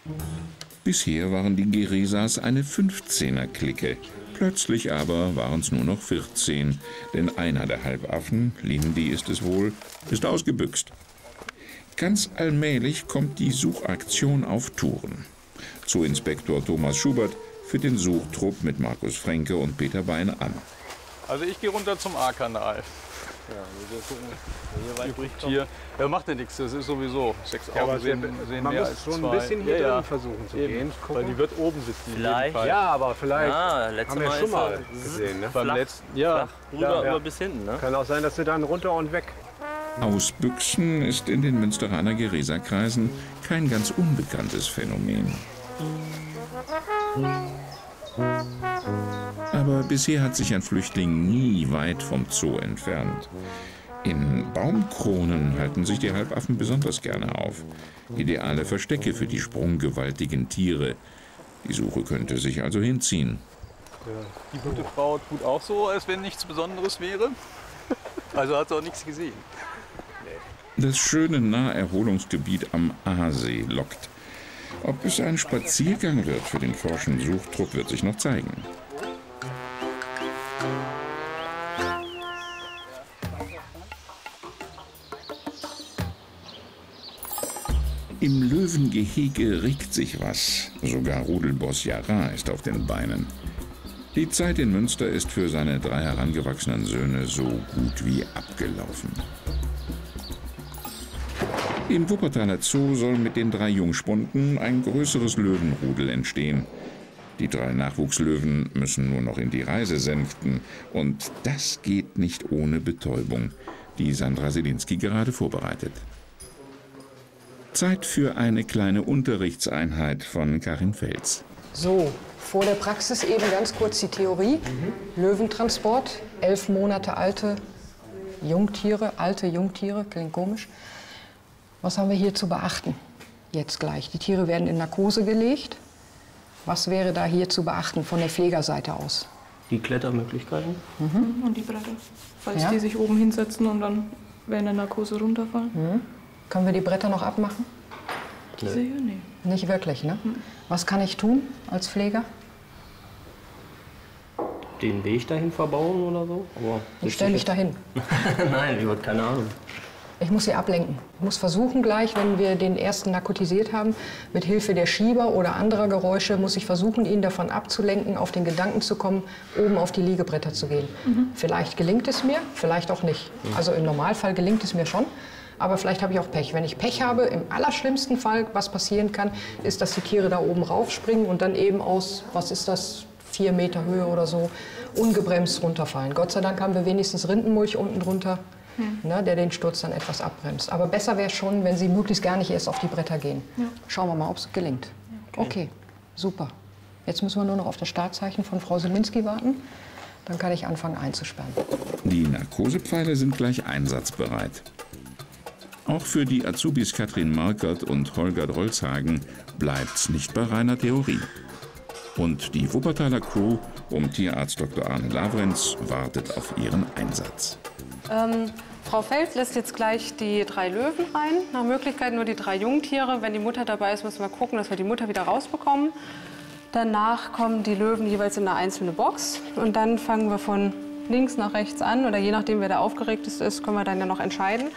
Bisher waren die Geresas eine 15er-Clique. Plötzlich aber waren es nur noch 14, denn einer der Halbaffen, Lindy ist es wohl, ist ausgebüxt. Ganz allmählich kommt die Suchaktion auf Touren. Zooinspektor Thomas Schubert führt den Suchtrupp mit Markus Fränke und Peter Bein an. Also ich gehe runter zum A-Kanal. Ja, wir gucken. Übrig hier. Ja, macht ja nichts, das ist sowieso. 6 Augen sehen man mehr muss als schon 2. ein bisschen hier drin versuchen zu gehen. Weil die wird oben sitzen. Vielleicht. Ja, aber vielleicht haben wir schon mal ist gesehen. Ne? Beim letzten, ja. Rüber, rüber bis hinten, ne? Kann auch sein, dass sie dann runter und weg. Ausbüchsen ist in den Münsteraner Geresa-Kreisen kein ganz unbekanntes Phänomen. Aber bisher hat sich ein Flüchtling nie weit vom Zoo entfernt. In Baumkronen halten sich die Halbaffen besonders gerne auf. Ideale Verstecke für die sprunggewaltigen Tiere. Die Suche könnte sich also hinziehen. Die gute Frau tut auch so, als wenn nichts Besonderes wäre. Also hat sie auch nichts gesehen. Das schöne Naherholungsgebiet am Aasee lockt. Ob es ein Spaziergang wird für den forschen Suchtrupp, wird sich noch zeigen. Im Löwengehege regt sich was. Sogar Rudelboss Jara ist auf den Beinen. Die Zeit in Münster ist für seine 3 herangewachsenen Söhne so gut wie abgelaufen. Im Wuppertaler Zoo soll mit den 3 Jungspunden ein größeres Löwenrudel entstehen. Die 3 Nachwuchslöwen müssen nur noch in die Reise sänften. Und das geht nicht ohne Betäubung, die Sandra Selinski gerade vorbereitet. Zeit für eine kleine Unterrichtseinheit von Karin Fels. So, vor der Praxis eben ganz kurz die Theorie. Löwentransport, 11 Monate alte Jungtiere, klingt komisch. Was haben wir hier zu beachten? Jetzt gleich. Die Tiere werden in Narkose gelegt. Was wäre da hier zu beachten von der Pflegerseite aus? Die Klettermöglichkeiten. Und die Bretter. Falls die sich oben hinsetzen und dann während der Narkose runterfallen. Können wir die Bretter noch abmachen? Diese hier? Nee. Nicht wirklich, ne? Was kann ich tun als Pfleger? Den Weg dahin verbauen oder so? Aber Ich stelle mich dahin. Nein, ich habe keine Ahnung. Ich muss sie ablenken. Ich muss versuchen gleich, wenn wir den ersten narkotisiert haben, mit Hilfe der Schieber oder anderer Geräusche, muss ich versuchen, ihn davon abzulenken, auf den Gedanken zu kommen, oben auf die Liegebretter zu gehen. Vielleicht gelingt es mir, vielleicht auch nicht. Also im Normalfall gelingt es mir schon, aber vielleicht habe ich auch Pech. Wenn ich Pech habe, im allerschlimmsten Fall, was passieren kann, ist, dass die Tiere da oben raufspringen und dann eben aus, was ist das, 4 Meter Höhe oder so, ungebremst runterfallen. Gott sei Dank haben wir wenigstens Rindenmulch unten drunter, ne, der den Sturz dann etwas abbremst. Aber besser wäre schon, wenn sie möglichst gar nicht erst auf die Bretter gehen. Ja. Schauen wir mal, ob es gelingt. Okay, super. Jetzt müssen wir nur noch auf das Startzeichen von Frau Selinski warten. Dann kann ich anfangen einzusperren. Die Narkosepfeile sind gleich einsatzbereit. Auch für die Azubis Katrin Markert und Holger Drolzhagen bleibt's nicht bei reiner Theorie. Und die Wuppertaler Crew um Tierarzt Dr. Arne Lavrenz wartet auf ihren Einsatz. Frau Fels lässt jetzt gleich die 3 Löwen rein. Nach Möglichkeit nur die 3 Jungtiere. Wenn die Mutter dabei ist, müssen wir gucken, dass wir die Mutter wieder rausbekommen. Danach kommen die Löwen jeweils in eine einzelne Box. Und dann fangen wir von links nach rechts an. Oder je nachdem, wer der aufgeregteste ist, können wir dann ja noch entscheiden.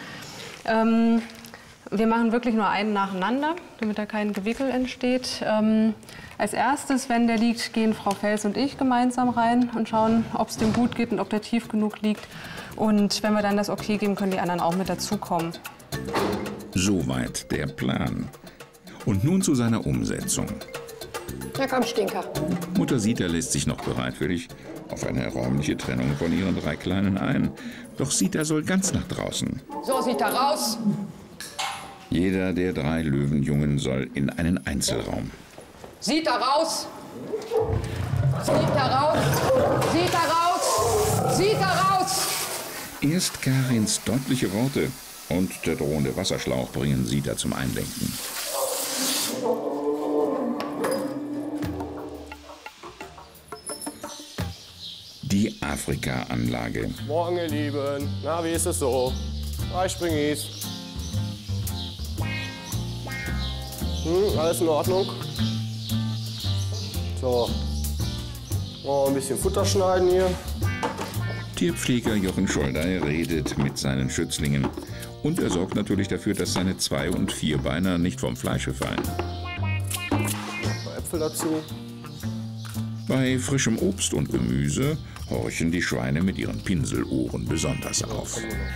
Wir machen wirklich nur einen nacheinander, damit da kein Gewickel entsteht. Als erstes, wenn der liegt, gehen Frau Fels und ich gemeinsam rein und schauen, ob es dem gut geht und ob der tief genug liegt. Und wenn wir dann das Okay geben, können die anderen auch mit dazukommen. Soweit der Plan. Und nun zu seiner Umsetzung. Na komm, Stinker. Mutter Sita lässt sich noch bereitwillig auf eine räumliche Trennung von ihren 3 Kleinen ein. Doch Sita soll ganz nach draußen. So, Sita, raus! Jeder der 3 Löwenjungen soll in einen Einzelraum. Sita, raus! Sita, raus! Sita, raus! Sita, raus! Erst Karins deutliche Worte und der drohende Wasserschlauch bringen Sita zum Einlenken. Die Afrika-Anlage. Morgen, ihr Lieben. Na, wie ist es so? 3 Springis. Alles in Ordnung. So. Oh, ein bisschen Futter schneiden hier. Tierpfleger Jochen Scholdey redet mit seinen Schützlingen. Und er sorgt natürlich dafür, dass seine 2- und 4-Beiner nicht vom Fleische fallen. Ein paar Äpfel dazu. Bei frischem Obst und Gemüse horchen die Schweine mit ihren Pinselohren besonders auf.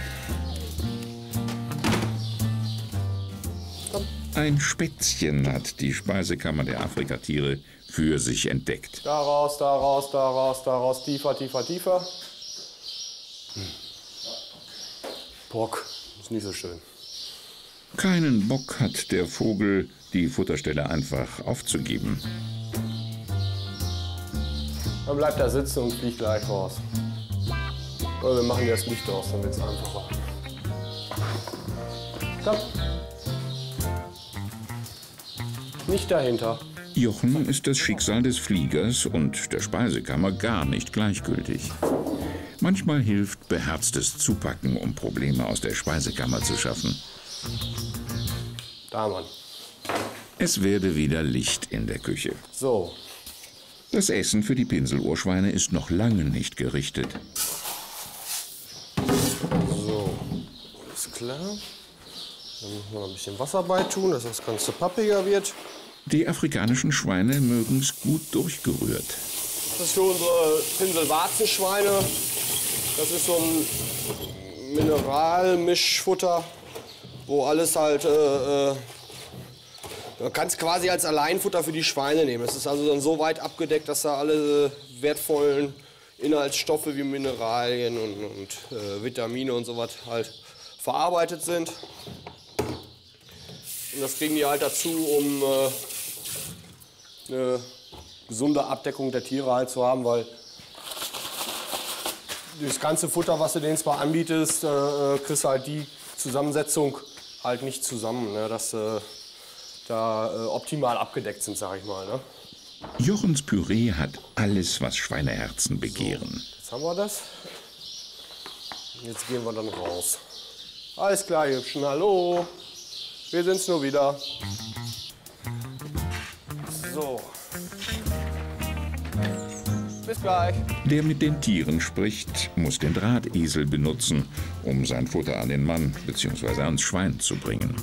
Ein Spätzchen hat die Speisekammer der Afrikatiere für sich entdeckt. Da raus, da raus, da raus, da raus. Tiefer, tiefer, tiefer. Bock. Ist nicht so schön. Keinen Bock hat der Vogel, die Futterstelle einfach aufzugeben. Dann bleibt er sitzen und fliegt gleich raus. Oder wir machen das Licht aus, dann wird es einfacher. Komm. Nicht dahinter. Jochen ist das Schicksal des Fliegers und der Speisekammer gar nicht gleichgültig. Manchmal hilft beherztes Zupacken, um Probleme aus der Speisekammer zu schaffen. Da, Mann. Es werde wieder Licht in der Küche. So. Das Essen für die Pinselohrschweine ist noch lange nicht gerichtet. So. Ist klar. Dann müssen wir noch ein bisschen Wasser beitun, dass das Ganze pappiger wird. Die afrikanischen Schweine mögen es gut durchgerührt. Das ist für unsere Pinselwarzenschweine. Das ist so ein Mineralmischfutter, wo alles halt, man kann es quasi als Alleinfutter für die Schweine nehmen. Es ist also dann so weit abgedeckt, dass da alle wertvollen Inhaltsstoffe wie Mineralien und Vitamine und so was halt verarbeitet sind. Und das kriegen die halt dazu, um eine gesunde Abdeckung der Tiere halt zu haben, weil das ganze Futter, was du denen zwar anbietest, kriegst du halt die Zusammensetzung halt nicht zusammen, ne? Dass da optimal abgedeckt sind, sag ich mal. Ne? Jochens Püree hat alles, was Schweineherzen begehren. So, jetzt haben wir das. Jetzt gehen wir dann raus. Alles klar, ihr Hübschen, hallo. Wir sind's nur wieder. So. Bis gleich. Der mit den Tieren spricht, muss den Drahtesel benutzen, um sein Futter an den Mann bzw. ans Schwein zu bringen.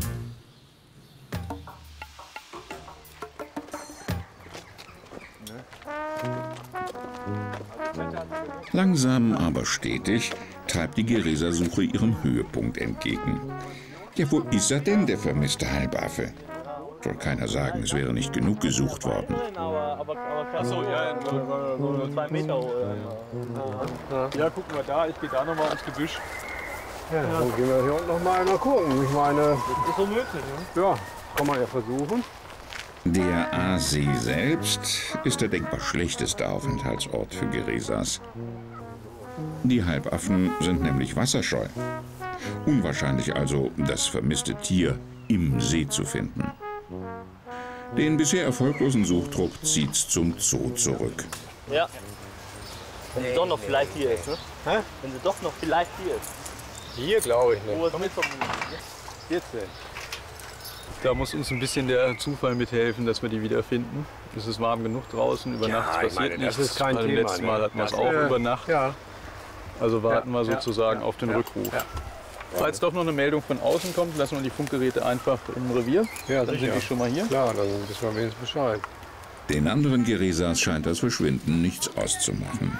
Langsam, aber stetig treibt die Geräsersuche ihrem Höhepunkt entgegen. Ja, wo ist er denn, der vermisste Halbaffe? Soll keiner sagen, es wäre nicht genug gesucht worden. Achso, ja, so 2 Meter. Ja, gucken wir da, ich gehe da nochmal ins Gebüsch. Ja, dann gehen wir hier unten noch mal gucken. Ich meine, das ist so möglich, ne? Ja, kann man ja versuchen. Der Aasee selbst ist der denkbar schlechteste Aufenthaltsort für Geräsers. Die Halbaffen sind nämlich wasserscheu. Unwahrscheinlich also, das vermisste Tier im See zu finden. Den bisher erfolglosen Suchdruck zieht's zum Zoo zurück. Ja. Wenn sie doch noch vielleicht hier ist, ne? Hä? Wenn sie doch noch vielleicht hier ist. Hier glaube ich nicht. Komm jetzt. Da muss uns ein bisschen der Zufall mithelfen, dass wir die wiederfinden. Es ist warm genug draußen, über Nacht passiert nichts. Das ist kein Beim Thema. letzten Mal hatten wir es auch über Nacht. Ja. Also warten wir sozusagen auf den Rückruf. Ja. Falls doch noch eine Meldung von außen kommt, lassen wir die Funkgeräte einfach im Revier. Ja, dann sind die schon mal hier. Klar, dann wissen wir wenigstens Bescheid. Den anderen Geräsers scheint das Verschwinden nichts auszumachen.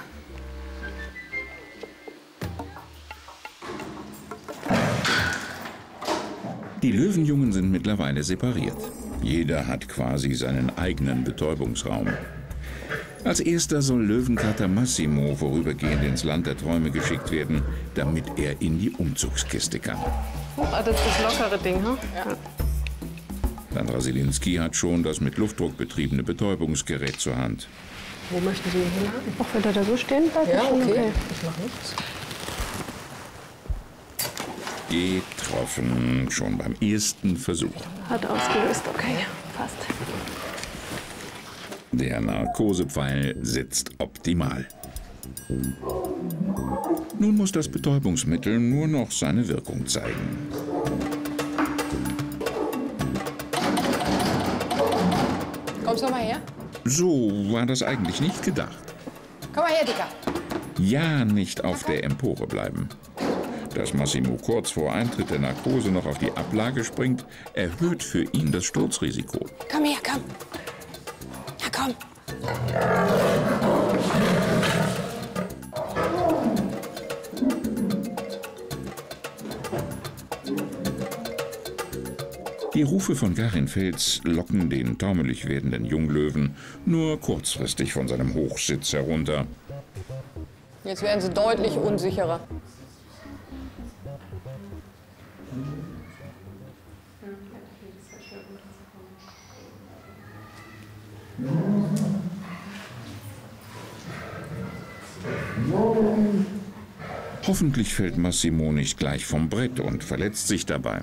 Die Löwenjungen sind mittlerweile separiert. Jeder hat quasi seinen eigenen Betäubungsraum. Als erster soll Löwenkater Massimo vorübergehend ins Land der Träume geschickt werden, damit er in die Umzugskiste kann. Das ist das lockere Ding, hm? Ja. Sandra Sielinski hat schon das mit Luftdruck betriebene Betäubungsgerät zur Hand. Wo möchten Sie ihn hinhaben? Auch wenn der da so stehen bleibt? Ja, schon okay. Ich mache nichts. Getroffen, schon beim ersten Versuch. Hat ausgelöst, okay, passt. Der Narkosepfeil sitzt optimal. Nun muss das Betäubungsmittel nur noch seine Wirkung zeigen. Kommst du mal her? So war das eigentlich nicht gedacht. Komm mal her, Dicker. Ja, nicht auf der Empore bleiben. Dass Massimo kurz vor Eintritt der Narkose noch auf die Ablage springt, erhöht für ihn das Sturzrisiko. Komm her, komm. Ja, komm. Die Rufe von Karin Fels locken den taumelig werdenden Junglöwen nur kurzfristig von seinem Hochsitz herunter. Jetzt werden sie deutlich unsicherer. Hoffentlich fällt Massimo nicht gleich vom Brett und verletzt sich dabei.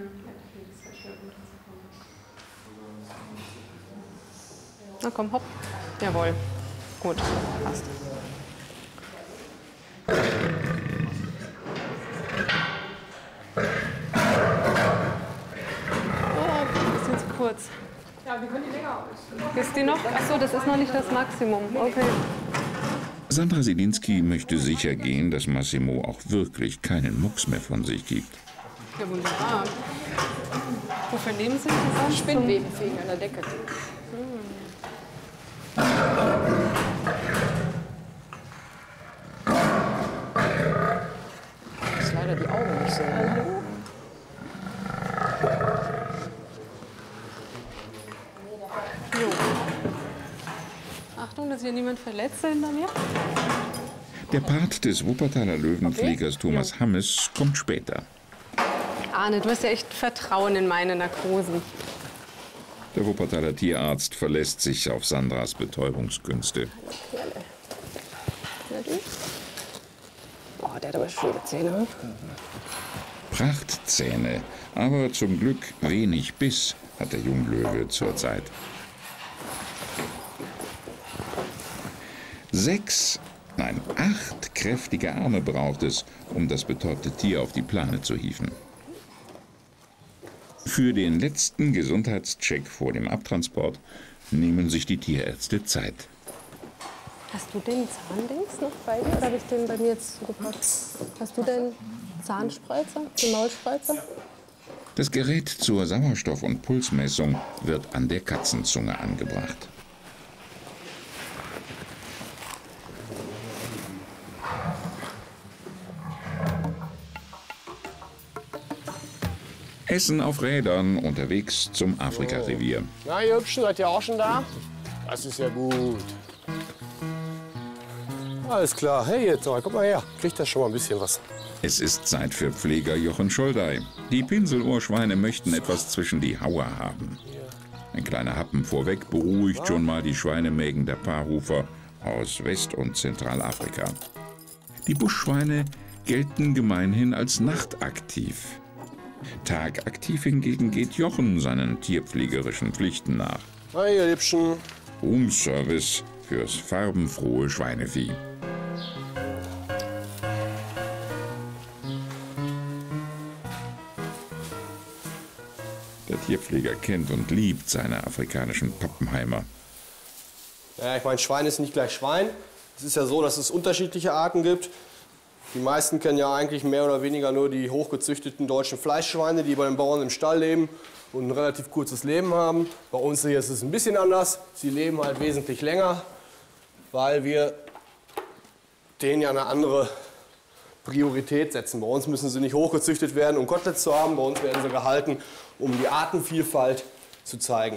Na komm, hopp. Jawohl. Gut, passt. Oh, ist jetzt kurz. Ja, wir können die länger aus. Ist die noch? Achso, das ist noch nicht das Maximum. Okay. Sandra Selinski möchte sicher gehen, dass Massimo auch wirklich keinen Mucks mehr von sich gibt. Ja, wunderbar. Wofür nehmen Sie die sonst? Spinnwebenfegen an der Decke. Das ist leider die Augen nicht so. Jo. Achtung, dass hier niemand verletzt hinter mir. Der Part des Wuppertaler Löwenpflegers Thomas Hammes kommt später. Arne, du hast ja echt Vertrauen in meine Narkosen. Der Wuppertaler Tierarzt verlässt sich auf Sandras Betäubungskünste. Oh, der hat aber schöne Zähne. Prachtzähne, aber zum Glück wenig Biss hat der Junglöwe zurzeit. 8 kräftige Arme braucht es, um das betäubte Tier auf die Plane zu hieven. Für den letzten Gesundheitscheck vor dem Abtransport nehmen sich die Tierärzte Zeit. Hast du den Zahndings noch bei dir oder habe ich den bei mir jetzt zugepackt? Hast du den Zahnspreizer, den Maulspreizer? Das Gerät zur Sauerstoff- und Pulsmessung wird an der Katzenzunge angebracht. Essen auf Rädern unterwegs zum Afrika-Revier. Na, ihr Hübschen, seid ihr auch schon da? Das ist ja gut. Alles klar. Hey, jetzt mal, guck mal her. Kriegt das schon mal ein bisschen was. Es ist Zeit für Pfleger Jochen Scholdey. Die Pinselohrschweine möchten etwas zwischen die Hauer haben. Ein kleiner Happen vorweg beruhigt schon mal die Schweinemägen der Paarhufer aus West- und Zentralafrika. Die Buschschweine gelten gemeinhin als nachtaktiv. Tagaktiv hingegen geht Jochen seinen tierpflegerischen Pflichten nach. Hey, ihr Liebchen. Roomservice fürs farbenfrohe Schweinevieh. Der Tierpfleger kennt und liebt seine afrikanischen Pappenheimer. Ja, ich meine, Schwein ist nicht gleich Schwein. Es ist ja so, dass es unterschiedliche Arten gibt. Die meisten kennen ja eigentlich mehr oder weniger nur die hochgezüchteten deutschen Fleischschweine, die bei den Bauern im Stall leben und ein relativ kurzes Leben haben. Bei uns hier ist es ein bisschen anders. Sie leben halt wesentlich länger, weil wir denen ja eine andere Priorität setzen. Bei uns müssen sie nicht hochgezüchtet werden, um Koteletts zu haben. Bei uns werden sie gehalten, um die Artenvielfalt zu zeigen.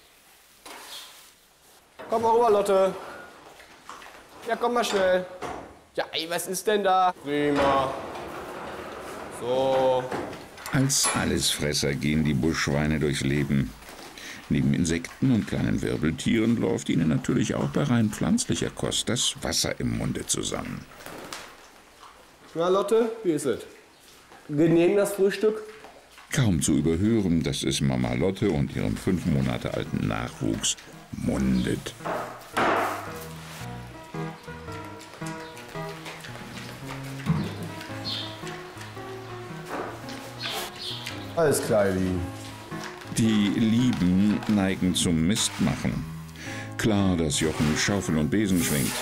Komm mal rüber, Lotte. Ja, komm mal schnell. Ja, ey, was ist denn da? Prima. So. Als Allesfresser gehen die Buschschweine durchs Leben. Neben Insekten und kleinen Wirbeltieren läuft ihnen natürlich auch bei rein pflanzlicher Kost das Wasser im Munde zusammen. Na, Lotte, wie ist es? Genehm das Frühstück? Kaum zu überhören, dass es Mama Lotte und ihrem 5 Monate alten Nachwuchs mundet. Alles klar, ihr Lieben. Die Lieben neigen zum Mistmachen. Klar, dass Jochen Schaufel und Besen schwingt.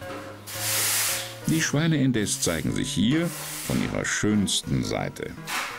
Die Schweine indes zeigen sich hier von ihrer schönsten Seite.